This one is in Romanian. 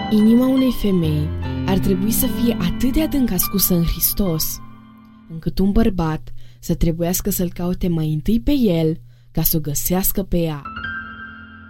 Inima unei femei ar trebui să fie atât de adânc ascusă în Hristos, încât un bărbat să trebuiască să-L caute mai întâi pe El ca să o găsească pe ea.